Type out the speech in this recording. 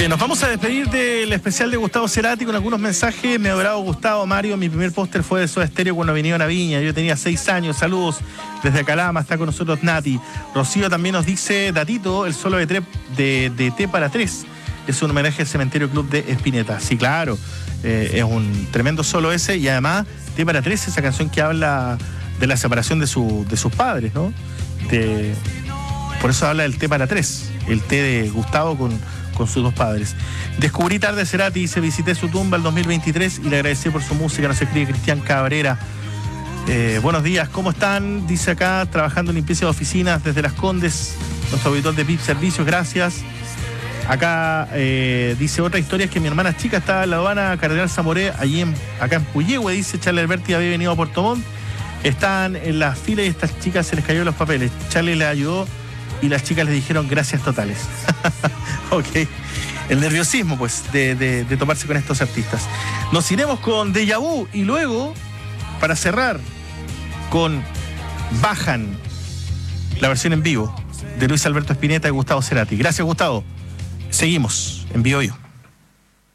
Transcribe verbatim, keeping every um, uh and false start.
Oye, nos vamos a despedir del especial de Gustavo Cerati con algunos mensajes. Me adorado Gustavo, Mario, mi primer póster fue de Soda Stereo cuando vinieron a Viña. Yo tenía seis años, saludos desde Calama, está con nosotros Nati. Rocío también nos dice, Datito, el solo de, tre de, de T para tres. Es un homenaje al Cementerio Club de Spinetta. Sí, claro, eh, es un tremendo solo ese. Y además, T para tres, esa canción que habla de la separación de, su, de sus padres, ¿no? De, por eso habla del T para tres, el T de Gustavo con... con sus dos padres. Descubrí tarde Cerati, dice, visité su tumba el dos mil veintitrés y le agradecí por su música, nos escribe Cristian Cabrera. Eh, buenos días, ¿cómo están? Dice acá, trabajando en limpieza de oficinas desde Las Condes, nuestro auditor de P I P Servicios, gracias. Acá eh, dice, otra historia es que mi hermana chica estaba en la aduana Cardenal Zamoré, allí en, acá en Puyehue, dice, Charlie Alberti había venido a Puerto Montt, estaban en la fila y estas chicas se les cayó los papeles. Charlie le ayudó y las chicas le dijeron gracias totales. Ok. El nerviosismo, pues, de, de, de tomarse con estos artistas. Nos iremos con Deja Vu y luego, para cerrar, con Bajan, la versión en vivo de Luis Alberto Spinetta y Gustavo Cerati. Gracias, Gustavo. Seguimos en Bio Yo.